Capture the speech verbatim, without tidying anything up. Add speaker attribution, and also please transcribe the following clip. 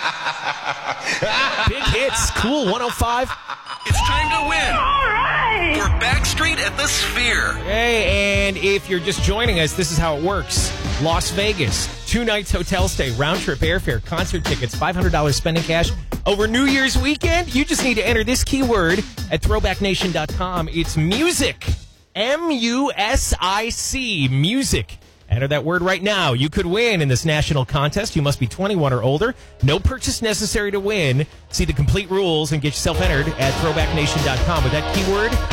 Speaker 1: Big hits, Cool one oh five.
Speaker 2: It's time to win.
Speaker 3: All right.
Speaker 2: For Backstreet at the Sphere.
Speaker 1: Hey, and if you're just joining us, this is how it works. Las Vegas, two nights hotel stay, round-trip airfare, concert tickets, five hundred dollars spending cash over New Year's weekend. You just need to enter this keyword at throwback nation dot com. It's music. M U S I C. Music. Enter that word right now. You could win in this national contest. You must be twenty-one or older. No purchase necessary to win. See the complete rules and get yourself entered at throwback nation dot com. With that keyword,